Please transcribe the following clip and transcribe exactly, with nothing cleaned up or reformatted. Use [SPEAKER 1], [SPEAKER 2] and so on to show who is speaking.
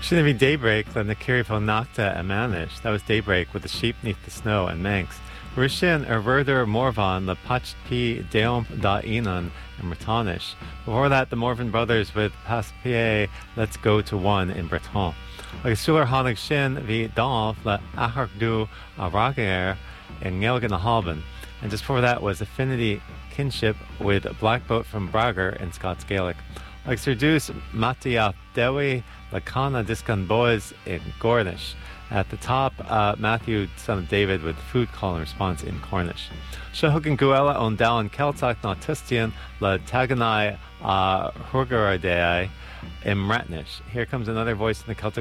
[SPEAKER 1] Shouldn't it be daybreak, then the Kirifo Nocta and Manish. That was daybreak with the sheep neath the snow and Manx. Rishin er Verder Morvan, the Pachpi Deomp da Inan and Bretonish. Before that, the Morvan brothers with Paspie, Let's Go to One in Breton. Like Suler Hanig Shin vi Dolph, la Achark du Arager and Ngelgan Halban. And just before that was Affinity Kinship with Black Boat from Brager in Scots Gaelic. Like Sirduce Matiath Dewi, Lakana Discan Boys in Gornish. At the top, uh, Matthew, son of David, with food call and response in Cornish. Shahuk Guella on Down Celtic Nautistian, La Taganai uh, Hurgaradei in Ratnish. Here comes another voice in the Celtic